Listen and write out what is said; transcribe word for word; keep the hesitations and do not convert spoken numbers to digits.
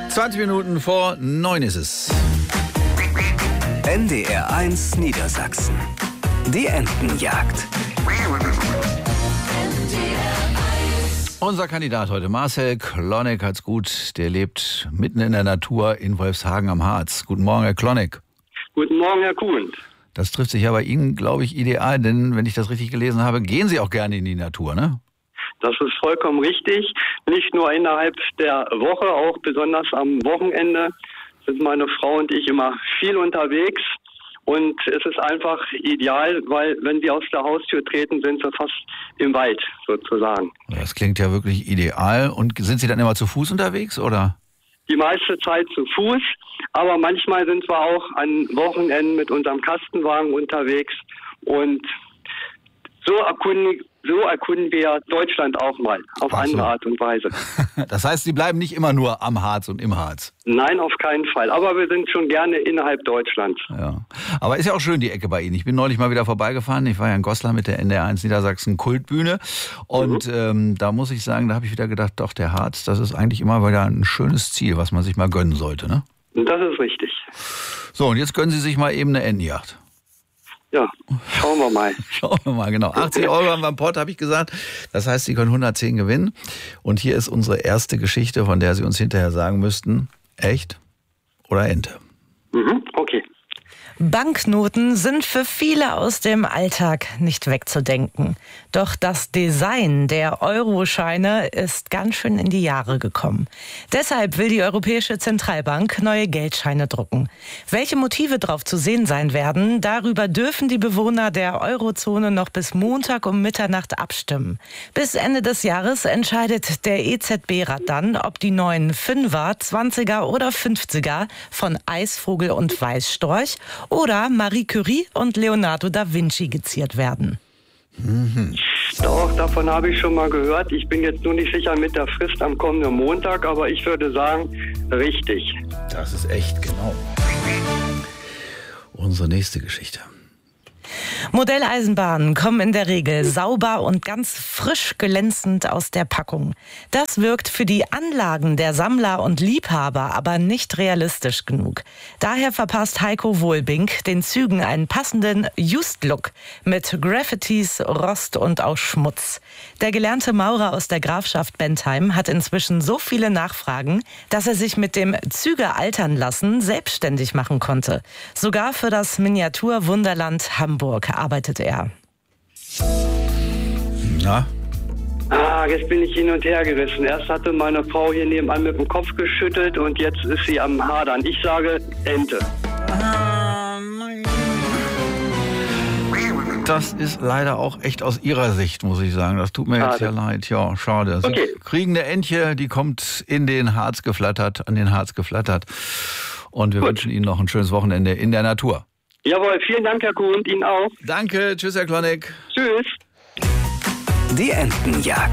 zwanzig Minuten vor neun ist es. N D R eins Niedersachsen. Die Entenjagd. Unser Kandidat heute, Marcel Klonek, hat's gut. Der lebt mitten in der Natur in Wolfshagen am Harz. Guten Morgen, Herr Klonek. Guten Morgen, Herr Kuhn. Das trifft sich ja bei Ihnen, glaube ich, ideal, denn wenn ich das richtig gelesen habe, gehen Sie auch gerne in die Natur, ne? Das ist vollkommen richtig. Nicht nur innerhalb der Woche, auch besonders am Wochenende sind meine Frau und ich immer viel unterwegs. Und es ist einfach ideal, weil wenn wir aus der Haustür treten, sind wir fast im Wald sozusagen. Das klingt ja wirklich ideal. Und sind Sie dann immer zu Fuß unterwegs, oder? Die meiste Zeit zu Fuß, aber manchmal sind wir auch an Wochenenden mit unserem Kastenwagen unterwegs. Und so erkunden, so erkunden wir Deutschland auch mal, auf Ach so. andere Art und Weise. Das heißt, Sie bleiben nicht immer nur am Harz und im Harz? Nein, auf keinen Fall. Aber wir sind schon gerne innerhalb Deutschlands. Ja. Aber ist ja auch schön, die Ecke bei Ihnen. Ich bin neulich mal wieder vorbeigefahren. Ich war ja in Goslar mit der N D R eins Niedersachsen Kultbühne. Und mhm. ähm, da muss ich sagen, da habe ich wieder gedacht, doch, der Harz, das ist eigentlich immer wieder ein schönes Ziel, was man sich mal gönnen sollte, ne? Das ist richtig. So, und jetzt gönnen Sie sich mal eben eine Entenjagd. Ja, schauen wir mal. Schauen wir mal, genau. achtzig Euro haben wir am Pott, habe ich gesagt. Das heißt, Sie können hundertzehn gewinnen. Und hier ist unsere erste Geschichte, von der Sie uns hinterher sagen müssten, echt oder Ente? Mhm, okay. Banknoten sind für viele aus dem Alltag nicht wegzudenken. Doch das Design der Euroscheine ist ganz schön in die Jahre gekommen. Deshalb will die Europäische Zentralbank neue Geldscheine drucken. Welche Motive drauf zu sehen sein werden, darüber dürfen die Bewohner der Eurozone noch bis Montag um Mitternacht abstimmen. Bis Ende des Jahres entscheidet der E Z B-Rat dann, ob die neuen Fünfer, Zwanziger oder Fünfziger von Eisvogel und Weißstorch oder Marie Curie und Leonardo da Vinci geziert werden. Mhm. Doch, davon habe ich schon mal gehört. Ich bin jetzt nur nicht sicher mit der Frist am kommenden Montag, aber ich würde sagen, richtig. Das ist echt, genau. Unsere nächste Geschichte. Modelleisenbahnen kommen in der Regel sauber und ganz frisch glänzend aus der Packung. Das wirkt für die Anlagen der Sammler und Liebhaber aber nicht realistisch genug. Daher verpasst Heiko Wohlbink den Zügen einen passenden Just-Look mit Graffitis, Rost und auch Schmutz. Der gelernte Maurer aus der Grafschaft Bentheim hat inzwischen so viele Nachfragen, dass er sich mit dem Züge altern lassen selbstständig machen konnte. Sogar für das Miniaturwunderland Hamburg arbeitet er. Na? Ah, jetzt bin ich hin und her gerissen. Erst hatte meine Frau hier nebenan mit dem Kopf geschüttelt und jetzt ist sie am Hadern. Ich sage Ente. Das ist leider auch echt aus Ihrer Sicht, muss ich sagen. Das tut mir jetzt ja leid. Ja, schade. Sie Okay. kriegen eine Entche, die kommt in den Harz geflattert, an den Harz geflattert. Und wir Gut. wünschen Ihnen noch ein schönes Wochenende in der Natur. Jawohl, vielen Dank, Herr Kuhn, Ihnen auch. Danke, tschüss, Herr Klonek. Tschüss. Die Entenjagd.